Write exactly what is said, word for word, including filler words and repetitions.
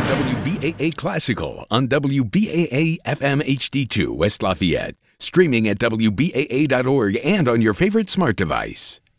W B A A Classical on W B A A F M H D two West Lafayette. Streaming at W B A A dot org and on your favorite smart device.